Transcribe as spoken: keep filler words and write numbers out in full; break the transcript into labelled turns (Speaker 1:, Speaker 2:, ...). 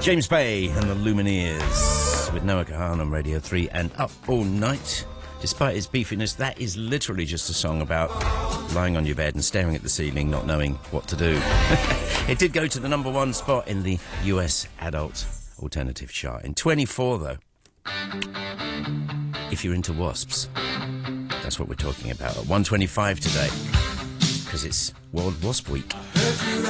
Speaker 1: James Bay and the Lumineers with Noah Kahan on Radio three and Up All Night. Despite its beefiness, that is literally just a song about lying on your bed and staring at the ceiling, not knowing what to do. It did go to the number one spot in the U S Adult Alternative Chart. In twenty-four, though, if you're into wasps, that's what we're talking about. At one twenty-five today, because it's World Wasp Week.